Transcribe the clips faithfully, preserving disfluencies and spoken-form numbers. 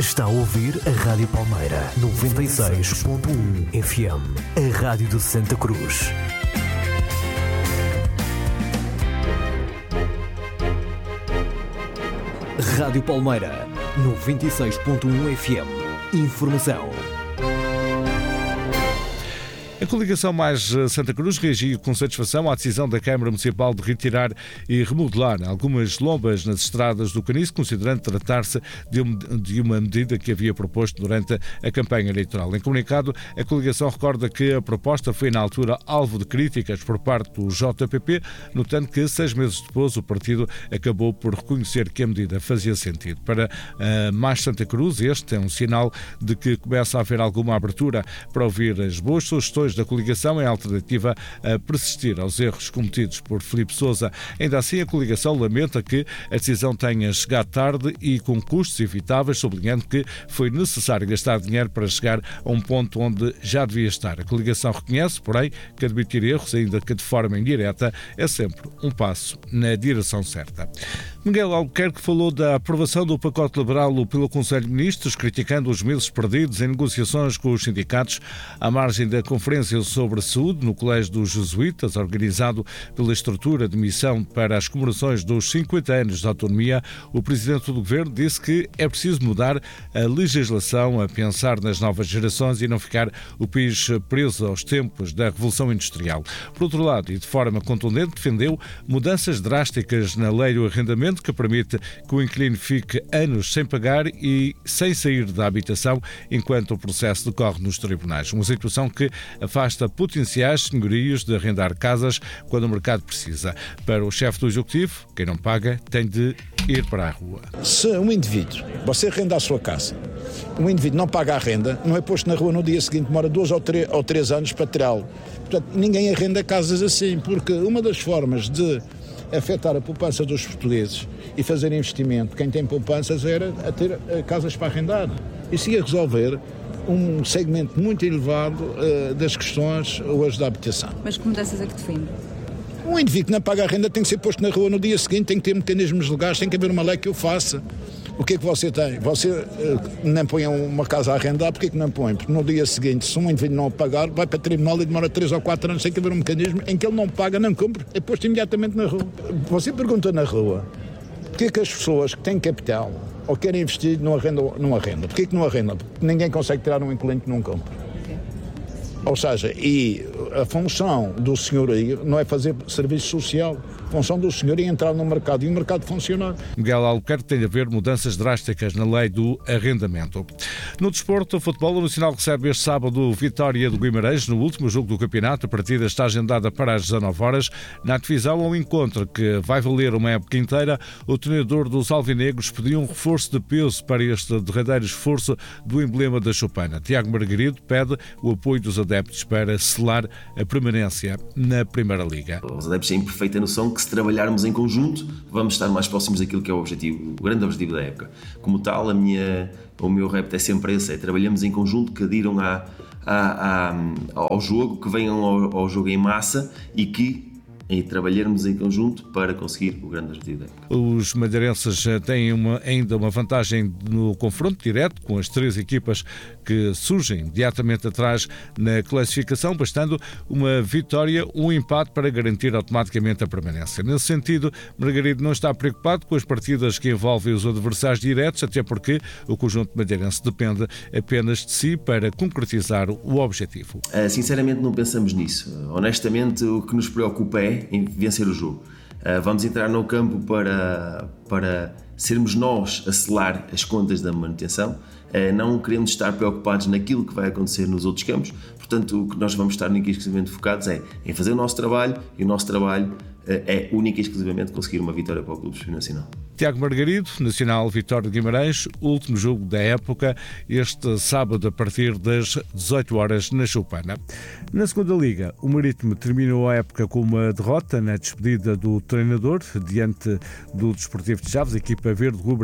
Está a ouvir a Rádio Palmeira, noventa e seis ponto um F M, a rádio de Santa Cruz. Rádio Palmeira, noventa e seis ponto um F M. Informação. A coligação Mais Santa Cruz reagiu com satisfação à decisão da Câmara Municipal de retirar e remodelar algumas lombas nas estradas do Caniço, considerando tratar-se de uma medida que havia proposto durante a campanha eleitoral. Em comunicado, a coligação recorda que a proposta foi, na altura, alvo de críticas por parte do J P P, notando que, seis meses depois, o partido acabou por reconhecer que a medida fazia sentido. Para a Mais Santa Cruz, este é um sinal de que começa a haver alguma abertura para ouvir as boas sugestões da coligação em alternativa a persistir aos erros cometidos por Filipe Sousa. Ainda assim, a coligação lamenta que a decisão tenha chegado tarde e com custos evitáveis, sublinhando que foi necessário gastar dinheiro para chegar a um ponto onde já devia estar. A coligação reconhece, porém, que admitir erros, ainda que de forma indireta, é sempre um passo na direção certa. Miguel Albuquerque falou da aprovação do pacote liberal pelo Conselho de Ministros, criticando os meses perdidos em negociações com os sindicatos à margem da Conferência sobre a Saúde no Colégio dos Jesuítas, organizado pela estrutura de missão para as comemorações dos cinquenta anos de autonomia. O Presidente do Governo disse que é preciso mudar a legislação, a pensar nas novas gerações e não ficar o país preso aos tempos da Revolução Industrial. Por outro lado, e de forma contundente, defendeu mudanças drásticas na lei do arrendamento que permite que o inquilino fique anos sem pagar e sem sair da habitação enquanto o processo decorre nos tribunais. Uma situação que afasta potenciais senhorios de arrendar casas quando o mercado precisa. Para o chefe do Executivo, quem não paga tem de ir para a rua. Se um indivíduo, você arrenda a sua casa, um indivíduo não paga a renda, não é posto na rua no dia seguinte, demora dois ou três, ou três anos para tirá-lo. Portanto, ninguém arrenda casas assim, porque uma das formas de afetar a poupança dos portugueses e fazer investimento, quem tem poupanças, era a ter casas para arrendar. Isso ia resolver um segmento muito elevado uh, das questões hoje da habitação. Mas que mudanças é que defende? Um indivíduo que não paga a renda tem que ser posto na rua no dia seguinte, tem que ter mecanismos legais, tem que haver uma lei que o faça. O que é que você tem? Você uh, não põe uma casa a arrendar, porquê que não põe? Porque no dia seguinte, se um indivíduo não pagar, vai para o tribunal e demora três ou quatro anos, tem que haver um mecanismo em que ele não paga, não cumpre, é posto imediatamente na rua. Você pergunta na rua, porquê que as pessoas que têm capital ou querem investir não arrendam? Não arrendam. Porquê que não arrendam? Porque ninguém consegue tirar um inquilino que não compra. Ou seja, e a função do senhorio não é fazer serviço social. A função do senhorio é entrar no mercado e o mercado funcionar. Miguel Albuquerque tem de haver mudanças drásticas na lei do arrendamento. No desporto, o futebol nacional recebe este sábado o Vitória do Guimarães no último jogo do campeonato. A partida está agendada para as dezanove horas. Na divisão, ao encontro que vai valer uma época inteira, o treinador dos alvinegros pediu um reforço de peso para este derradeiro esforço do emblema da choupana. Tiago Margarido pede o apoio dos adeptos para selar a permanência na Primeira Liga. Os adeptos têm perfeita noção que se trabalharmos em conjunto vamos estar mais próximos daquilo que é o objetivo, o grande objetivo da época. Como tal, a minha, o meu repto é sempre esse, é trabalhamos em conjunto, que adiram à, à, à, ao jogo, que venham ao, ao jogo em massa e que e trabalharmos em conjunto para conseguir o grande objetivo da época. Os madeirenses têm uma, ainda uma vantagem no confronto direto com as três equipas que surgem imediatamente atrás na classificação, bastando uma vitória, um empate para garantir automaticamente a permanência. Nesse sentido, Margarido não está preocupado com as partidas que envolvem os adversários diretos, até porque o conjunto madeirense depende apenas de si para concretizar o objetivo. Uh, sinceramente não pensamos nisso. Uh, honestamente, o que nos preocupa é em vencer o jogo. Uh, vamos entrar no campo para, para sermos nós a selar as contas da manutenção. Uh, não queremos estar preocupados naquilo que vai acontecer nos outros campos. Portanto, o que nós vamos estar única e exclusivamente focados é em fazer o nosso trabalho, e o nosso trabalho uh, é única e exclusivamente conseguir uma vitória para o Clube Desportivo Nacional. Tiago Margarido, Nacional Vitória de Guimarães, último jogo da época, este sábado a partir das dezoito horas na Choupana. Na segunda Liga, o Marítimo terminou a época com uma derrota na despedida do treinador diante do Desportivo de Chaves. A equipa verde-rubra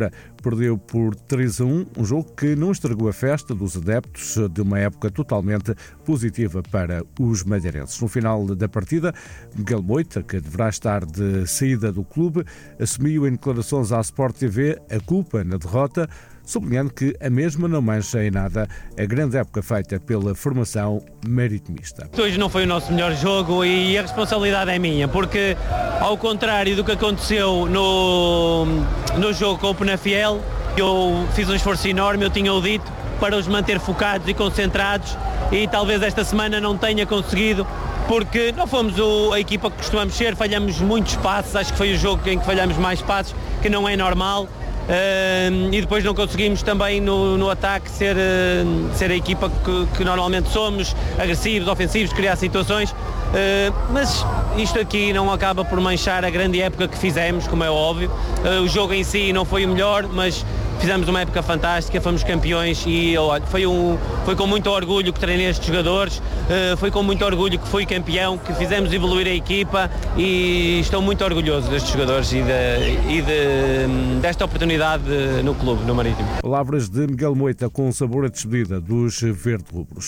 perdeu por três a um, um jogo que não estragou a festa dos adeptos de uma época totalmente positiva para os madeirenses. No final da partida, Miguel Moita, que deverá estar de saída do clube, assumiu em declarações à Sport T V a culpa na derrota, sublinhando que a mesma não mancha em nada a grande época feita pela formação maritimista. Hoje não foi o nosso melhor jogo e a responsabilidade é minha, porque ao contrário do que aconteceu no, no jogo com o Penafiel, eu fiz um esforço enorme, eu tinha-o dito, para os manter focados e concentrados, e talvez esta semana não tenha conseguido, porque não fomos o, a equipa que costumamos ser, falhamos muitos passos, acho que foi o jogo em que falhamos mais passos, que não é normal. Uh, e depois não conseguimos também no, no ataque ser, uh, ser a equipa que, que normalmente somos, agressivos, ofensivos, criar situações, uh, mas isto aqui não acaba por manchar a grande época que fizemos, como é óbvio. Uh, o jogo em si não foi o melhor, mas fizemos uma época fantástica, fomos campeões e olha, foi, um, foi com muito orgulho que treinei estes jogadores, uh, foi com muito orgulho que fui campeão, que fizemos evoluir a equipa e estou muito orgulhoso destes jogadores e, de, e de, desta oportunidade no clube, no Marítimo. Palavras de Miguel Moita com sabor a despedida dos verde-rubros.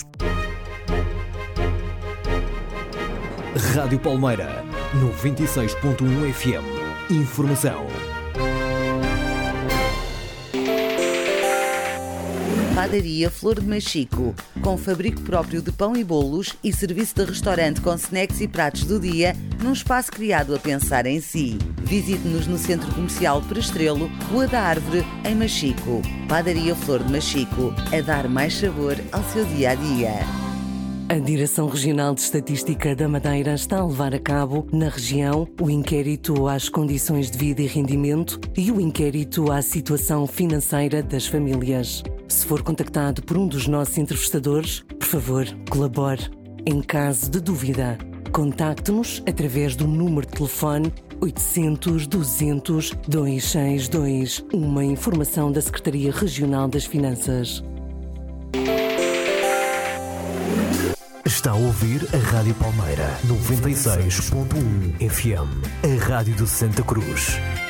Rádio Palmeira, noventa e seis ponto um F M. Informação. Padaria Flor de Machico, com fabrico próprio de pão e bolos e serviço de restaurante com snacks e pratos do dia, num espaço criado a pensar em si. Visite-nos no Centro Comercial Prestrelo, Rua da Árvore, em Machico. Padaria Flor de Machico, a dar mais sabor ao seu dia-a-dia. A Direção Regional de Estatística da Madeira está a levar a cabo, na região, o inquérito às condições de vida e rendimento e o inquérito à situação financeira das famílias. Se for contactado por um dos nossos entrevistadores, por favor, colabore. Em caso de dúvida, contacte-nos através do número de telefone oitocentos, duzentos, duzentos e sessenta e dois, uma informação da Secretaria Regional das Finanças. Está a ouvir a Rádio Palmeira, noventa e seis ponto um F M, a rádio de Santa Cruz.